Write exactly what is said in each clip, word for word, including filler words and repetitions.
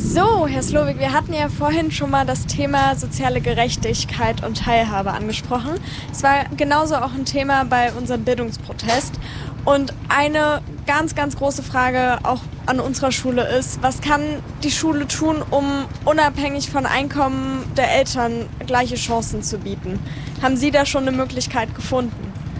So, Herr Slowik, wir hatten ja vorhin schon mal das Thema soziale Gerechtigkeit und Teilhabe angesprochen. Es war genauso auch ein Thema bei unserem Bildungsprotest. Und eine ganz, ganz große Frage auch an unserer Schule ist, was kann die Schule tun, um unabhängig von Einkommen der Eltern gleiche Chancen zu bieten? Haben Sie da schon eine Möglichkeit gefunden?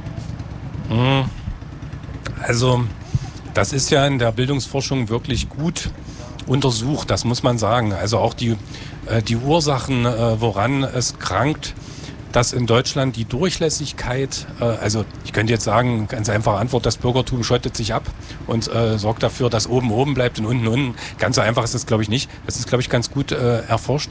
Also, das ist ja in der Bildungsforschung wirklich gut untersucht, das muss man sagen. Also auch die, äh, die Ursachen, äh, woran es krankt, dass in Deutschland die Durchlässigkeit, äh, also ich könnte jetzt sagen, ganz einfache Antwort, das Bürgertum schottet sich ab und äh, sorgt dafür, dass oben oben bleibt und unten unten. Ganz so einfach ist das, glaube ich, nicht. Das ist, glaube ich, ganz gut äh, erforscht.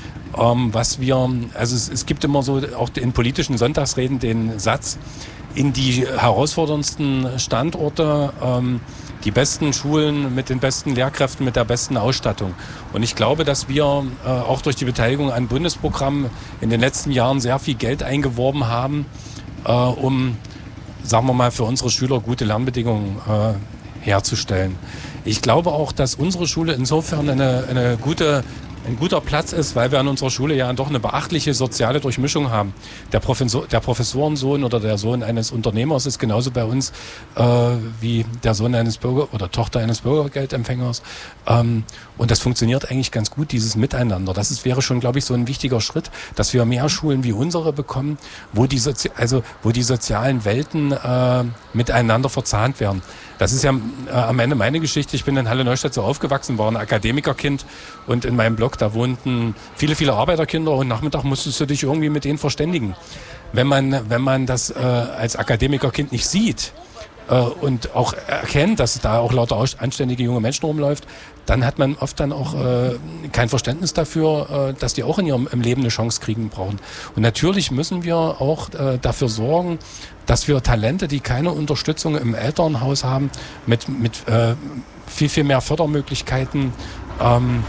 Ähm, was wir, also es, es gibt immer so auch in politischen Sonntagsreden den Satz, in die herausforderndsten Standorte, ähm, die besten Schulen mit den besten Lehrkräften, mit der besten Ausstattung. Und ich glaube, dass wir äh, auch durch die Beteiligung an Bundesprogrammen in den letzten Jahren sehr viel Geld eingeworben haben, äh, um, sagen wir mal, für unsere Schüler gute Lernbedingungen äh, herzustellen. Ich glaube auch, dass unsere Schule insofern eine, eine gute ein guter Platz ist, weil wir an unserer Schule ja doch eine beachtliche soziale Durchmischung haben. Der, Professor, der Professorensohn oder der Sohn eines Unternehmers ist genauso bei uns äh, wie der Sohn eines Bürger- oder Tochter eines Bürgergeldempfängers. Ähm, und das funktioniert eigentlich ganz gut, dieses Miteinander. Das ist, wäre schon, glaube ich, so ein wichtiger Schritt, dass wir mehr Schulen wie unsere bekommen, wo die, Sozi- also, wo die sozialen Welten äh, miteinander verzahnt werden. Das ist ja äh, am Ende meine Geschichte. Ich bin in Halle-Neustadt so aufgewachsen, war ein Akademikerkind und in meinem Block, da wohnten viele, viele Arbeiterkinder und Nachmittag musstest du dich irgendwie mit denen verständigen. Wenn man, wenn man das äh, als Akademikerkind nicht sieht äh, und auch erkennt, dass da auch lauter anständige junge Menschen rumläuft, dann hat man oft dann auch äh, kein Verständnis dafür, äh, dass die auch in ihrem im Leben eine Chance kriegen brauchen. Und natürlich müssen wir auch äh, dafür sorgen, dass wir Talente, die keine Unterstützung im Elternhaus haben, mit, mit äh, viel, viel mehr Fördermöglichkeiten ähm,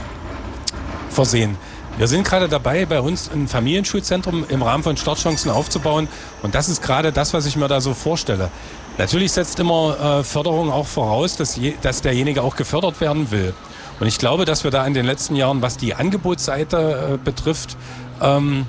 versehen. Wir sind gerade dabei, bei uns ein Familienschulzentrum im Rahmen von Startchancen aufzubauen. Und das ist gerade das, was ich mir da so vorstelle. Natürlich setzt immer äh, Förderung auch voraus, dass, je, dass derjenige auch gefördert werden will. Und ich glaube, dass wir da in den letzten Jahren, was die Angebotsseite äh, betrifft, ähm,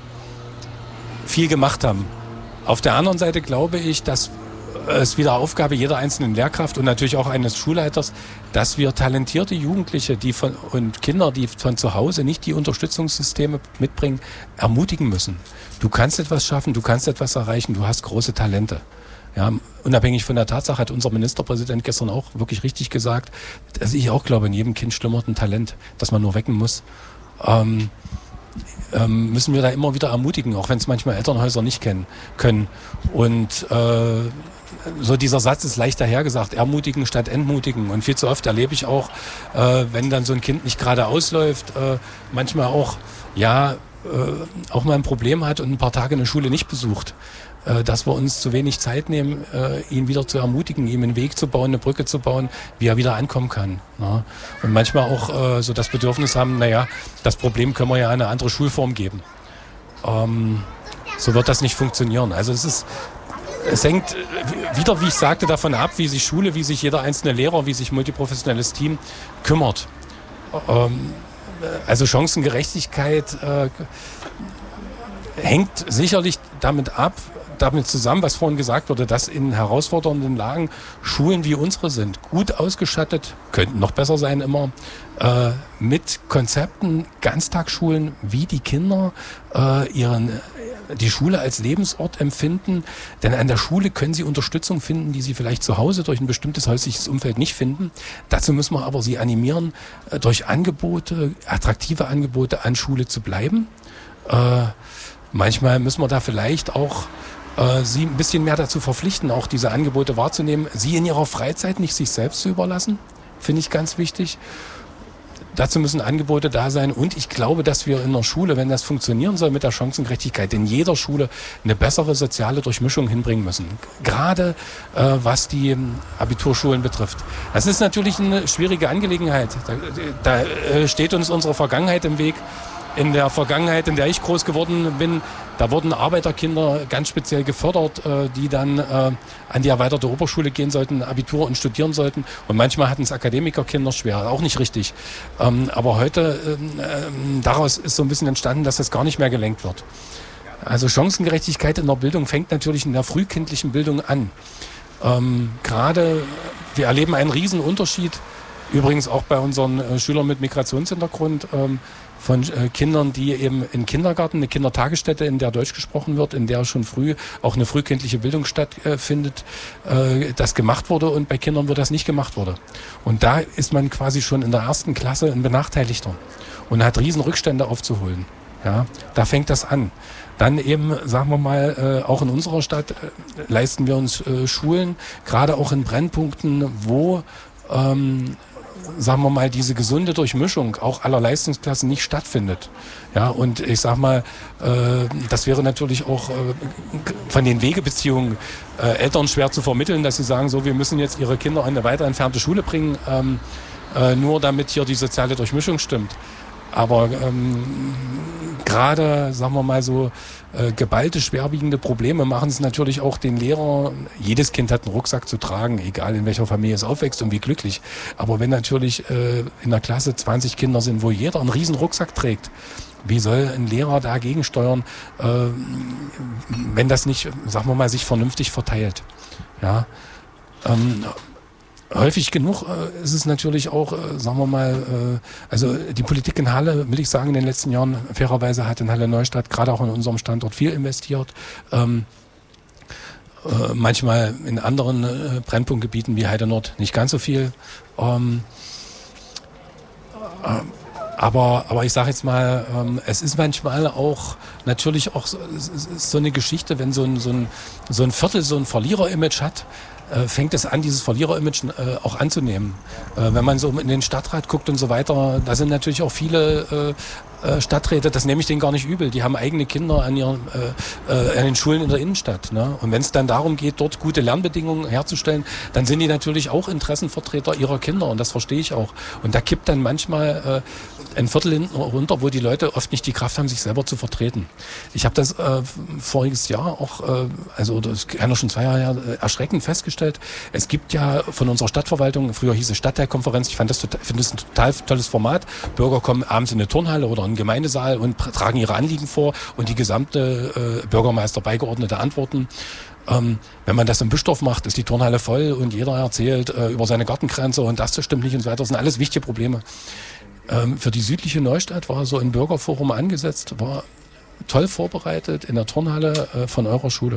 viel gemacht haben. Auf der anderen Seite glaube ich, dass es wieder Aufgabe jeder einzelnen Lehrkraft und natürlich auch eines Schulleiters, dass wir talentierte Jugendliche die von, und Kinder, die von zu Hause nicht die Unterstützungssysteme mitbringen, ermutigen müssen. Du kannst etwas schaffen, du kannst etwas erreichen, du hast große Talente. Ja, unabhängig von der Tatsache hat unser Ministerpräsident gestern auch wirklich richtig gesagt, dass ich auch glaube, in jedem Kind schlummert ein Talent, das man nur wecken muss. Ähm, ähm, müssen wir da immer wieder ermutigen, auch wenn es manchmal Elternhäuser nicht kennen können. Und äh, so dieser Satz ist leicht dahergesagt, ermutigen statt entmutigen. Und viel zu oft erlebe ich auch, äh, wenn dann so ein Kind nicht gerade ausläuft, äh, manchmal auch, ja, äh, auch mal ein Problem hat und ein paar Tage eine Schule nicht besucht, äh, dass wir uns zu wenig Zeit nehmen, äh, ihn wieder zu ermutigen, ihm einen Weg zu bauen, eine Brücke zu bauen, wie er wieder ankommen kann. Na? Und manchmal auch äh, so das Bedürfnis haben, naja, das Problem können wir ja eine andere Schulform geben. Ähm, so wird das nicht funktionieren. Also es ist Es hängt wieder, wie ich sagte, davon ab, wie sich Schule, wie sich jeder einzelne Lehrer, wie sich multiprofessionelles Team kümmert. Ähm, also Chancengerechtigkeit äh, hängt sicherlich damit ab, damit zusammen, was vorhin gesagt wurde, dass in herausfordernden Lagen Schulen wie unsere sind, gut ausgestattet, könnten noch besser sein immer, äh, mit Konzepten, Ganztagsschulen, wie die Kinder äh, ihren die Schule als Lebensort empfinden, denn an der Schule können sie Unterstützung finden, die sie vielleicht zu Hause durch ein bestimmtes häusliches Umfeld nicht finden. Dazu müssen wir aber sie animieren, durch Angebote, attraktive Angebote an Schule zu bleiben. Äh, manchmal müssen wir da vielleicht auch äh, sie ein bisschen mehr dazu verpflichten, auch diese Angebote wahrzunehmen, sie in ihrer Freizeit nicht sich selbst zu überlassen, finde ich ganz wichtig. Dazu müssen Angebote da sein und ich glaube, dass wir in der Schule, wenn das funktionieren soll mit der Chancengerechtigkeit, in jeder Schule eine bessere soziale Durchmischung hinbringen müssen. Gerade äh, was die Abiturschulen betrifft. Das ist natürlich eine schwierige Angelegenheit. Da, da äh, steht uns unsere Vergangenheit im Weg. in der Vergangenheit, in der ich groß geworden bin, da wurden Arbeiterkinder ganz speziell gefördert, äh, die dann äh, an die erweiterte Oberschule gehen sollten, Abitur und studieren sollten. Und manchmal hatten es Akademikerkinder schwer, auch nicht richtig. Ähm, aber heute, äh, äh, daraus ist so ein bisschen entstanden, dass das gar nicht mehr gelenkt wird. Also Chancengerechtigkeit in der Bildung fängt natürlich in der frühkindlichen Bildung an. Ähm, gerade, wir erleben einen riesen Unterschied, übrigens auch bei unseren äh, Schülern mit Migrationshintergrund, ähm, von äh, Kindern, die eben in Kindergarten, eine Kindertagesstätte, in der Deutsch gesprochen wird, in der schon früh auch eine frühkindliche Bildung stattfindet, äh, das gemacht wurde, und bei Kindern, wo das nicht gemacht wurde. Und da ist man quasi schon in der ersten Klasse ein Benachteiligter und hat riesen Rückstände aufzuholen. Ja, da fängt das an. Dann eben, sagen wir mal, äh, auch in unserer Stadt äh, leisten wir uns äh, Schulen, gerade auch in Brennpunkten, wo ähm, sagen wir mal, diese gesunde Durchmischung auch aller Leistungsklassen nicht stattfindet. Ja, und ich sag mal, äh, das wäre natürlich auch äh, von den Wegebeziehungen äh, Eltern schwer zu vermitteln, dass sie sagen, so, wir müssen jetzt ihre Kinder an eine weiter entfernte Schule bringen, ähm, äh, nur damit hier die soziale Durchmischung stimmt. Aber ähm, gerade, sagen wir mal so, äh, geballte, schwerwiegende Probleme machen es natürlich auch den Lehrern. Jedes Kind hat einen Rucksack zu tragen, egal in welcher Familie es aufwächst und wie glücklich. Aber wenn natürlich äh, in der Klasse zwanzig Kinder sind, wo jeder einen riesen Rucksack trägt, wie soll ein Lehrer dagegen steuern, äh, wenn das nicht, sagen wir mal, sich vernünftig verteilt? Ja. Ähm, Häufig genug äh, ist es natürlich auch, äh, sagen wir mal, äh, also die Politik in Halle, will ich sagen, in den letzten Jahren fairerweise hat in Halle Neustadt, gerade auch in unserem Standort, viel investiert. Ähm, äh, manchmal in anderen äh, Brennpunktgebieten wie Heide Nord nicht ganz so viel. Ähm, äh, aber, aber ich sage jetzt mal, ähm, es ist manchmal auch natürlich auch so, es ist so eine Geschichte, wenn so ein, so ein, so ein Viertel so ein Verlierer-Image hat, fängt es an, dieses Verlierer-Image äh, auch anzunehmen. Äh, wenn man so in den Stadtrat guckt und so weiter, da sind natürlich auch viele äh, äh, Stadträte, das nehme ich denen gar nicht übel, die haben eigene Kinder an, ihren, äh, äh, an den Schulen in der Innenstadt. Ne? Und wenn es dann darum geht, dort gute Lernbedingungen herzustellen, dann sind die natürlich auch Interessenvertreter ihrer Kinder, und das verstehe ich auch. Und da kippt dann manchmal äh, ein Viertel hinten runter, wo die Leute oft nicht die Kraft haben, sich selber zu vertreten. Ich habe das äh, voriges Jahr auch, äh, also das kann ja schon zwei Jahre her, äh, erschreckend festgestellt. Es gibt ja von unserer Stadtverwaltung, früher hieß es Stadtteilkonferenz, ich fand das total, finde das ein total tolles Format. Bürger kommen abends in eine Turnhalle oder in einen Gemeindesaal und tragen ihre Anliegen vor, und die gesamte äh, Bürgermeister Beigeordnete antworten. Ähm, wenn man das in Büstorf macht, ist die Turnhalle voll und jeder erzählt äh, über seine Gartengrenze und das, das stimmt nicht und so weiter. Das sind alles wichtige Probleme. Ähm, für die südliche Neustadt war so ein Bürgerforum angesetzt, war toll vorbereitet in der Turnhalle äh, von eurer Schule.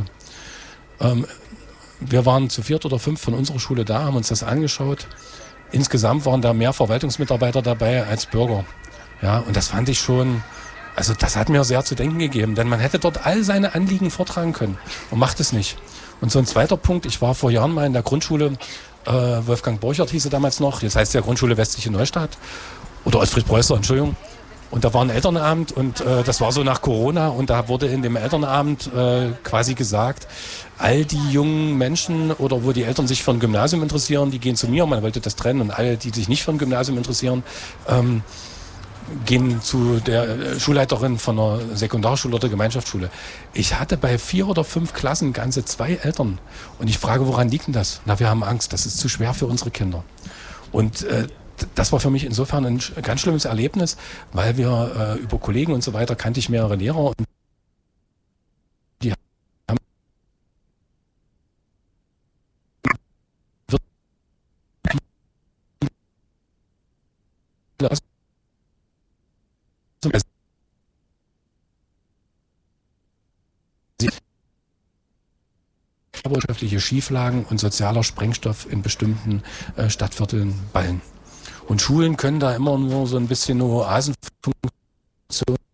Ähm, wir waren zu viert oder fünf von unserer Schule da, haben uns das angeschaut. Insgesamt waren da mehr Verwaltungsmitarbeiter dabei als Bürger. Ja, und das fand ich schon, also das hat mir sehr zu denken gegeben, denn man hätte dort all seine Anliegen vortragen können und macht es nicht. Und so ein zweiter Punkt, ich war vor Jahren mal in der Grundschule, äh, Wolfgang Borchert hieß sie damals noch, jetzt heißt es ja Grundschule Westliche Neustadt, oder Ottfried Preußler, Entschuldigung. Und da war ein Elternabend, und äh, das war so nach Corona, und da wurde in dem Elternabend äh, quasi gesagt, all die jungen Menschen oder wo die Eltern sich für ein Gymnasium interessieren, die gehen zu mir, man wollte das trennen, und alle, die sich nicht für ein Gymnasium interessieren, ähm, gehen zu der Schulleiterin von einer Sekundarschule oder Gemeinschaftsschule. Ich hatte bei vier oder fünf Klassen ganze zwei Eltern, und ich frage, woran liegt denn das? Na, wir haben Angst, das ist zu schwer für unsere Kinder. Und äh, das war für mich insofern ein ganz schlimmes Erlebnis, weil wir äh, über Kollegen und so weiter kannte ich mehrere Lehrer, und die haben wirtschaftliche Schieflagen und sozialer Sprengstoff in bestimmten äh, Stadtvierteln ballen. Und Schulen können da immer nur so ein bisschen eine Oasenfunktion